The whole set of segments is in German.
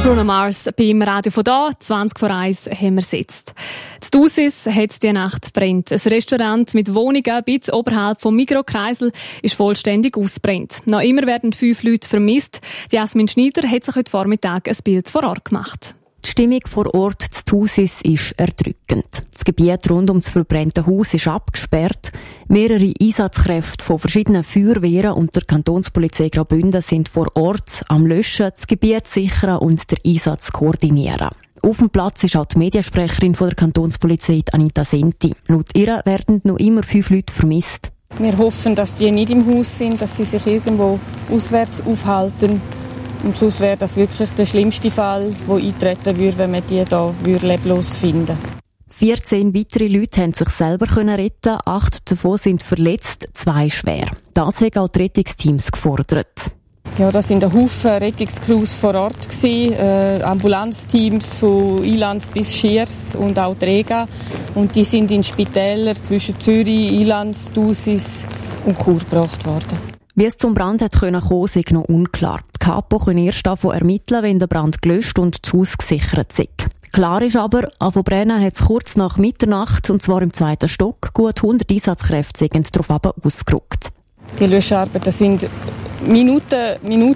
Bruno Mars beim Radio von da, 20 vor 1 haben wir sitzt. In Thusis hat es die Nacht brennt. Ein Restaurant mit Wohnungen bis oberhalb vom Mikrokreisel ist vollständig ausgebrannt. Noch immer werden 5 Leute vermisst. Die Jasmin Schneider hat sich heute Vormittag ein Bild vor Ort gemacht. Die Stimmung vor Ort zu Thusis ist erdrückend. Das Gebiet rund um das verbrannte Haus ist abgesperrt. Mehrere Einsatzkräfte von verschiedenen Feuerwehren und der Kantonspolizei Graubünden sind vor Ort am Löschen, das Gebiet sichern und den Einsatz koordinieren. Auf dem Platz ist auch die Mediensprecherin von der Kantonspolizei, Anita Senti. Laut ihr werden noch immer 5 Leute vermisst. Wir hoffen, dass die nicht im Haus sind, dass sie sich irgendwo auswärts aufhalten. Und sonst wäre das wirklich der schlimmste Fall, der eintreten würde, wenn man die hier leblos finden würde. 14 weitere Leute haben sich selber retten. 8 davon sind verletzt, 2 schwer. Das haben auch die Rettungsteams gefordert. Ja, das sind ein Haufen Rettungscrews vor Ort gewesen, Ambulanzteams von Ilanz bis Schiers und auch Trega. Und die sind in Spitäler zwischen Zürich, Ilanz, Thusis und Chur gebracht worden. Wie es zum Brand kommen konnte, ist noch unklar. Die Kapo können erst davon ermitteln, wenn der Brand gelöscht und das Haus gesichert ist. Klar ist aber, angefangen brennen hat es kurz nach Mitternacht, und zwar im 2. Stock. Gut 100 Einsatzkräfte sind darauf ausgerückt. Die Löscharbeiten sind Minuten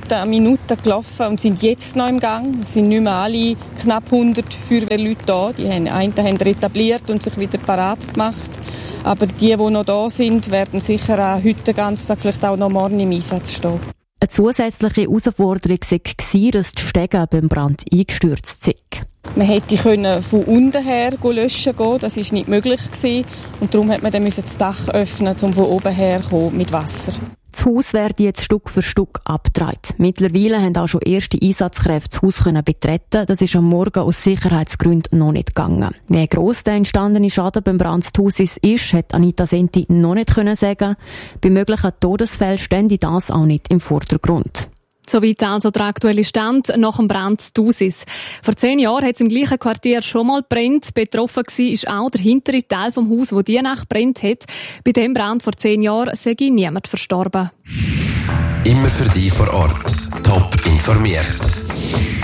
gelaufen und sind jetzt noch im Gang. Es sind nicht mehr alle knapp 100 Feuerwehrleute da. Die einen haben etabliert und sich wieder parat gemacht. Aber die noch da sind, werden sicher auch heute den ganzen Tag, vielleicht auch noch morgen im Einsatz stehen. Eine zusätzliche Herausforderung war, dass die Stege beim Brand eingestürzt sind. Man hätte von unten her löschen gehen. Das war nicht möglich gewesen. Und darum musste man das Dach öffnen, um von oben her mit Wasser. Das Haus wird jetzt Stück für Stück abgedreht. Mittlerweile haben auch schon erste Einsatzkräfte das Haus betreten. Das ist am Morgen aus Sicherheitsgründen noch nicht gegangen. Wie gross der entstandene Schaden beim Brand zu Thusis ist, hat Anita Senti noch nicht sagen. Bei möglichen Todesfällen stände das auch nicht im Vordergrund. Soweit also der aktuelle Stand nach dem Brand zu Thusis. Vor 10 Jahren hat es im gleichen Quartier schon mal gebrannt. Betroffen war auch der hintere Teil vom Haus, wo die Nacht gebrannt hat. Bei dem Brand vor 10 Jahren sei niemand verstorben. Immer für dich vor Ort. Top informiert.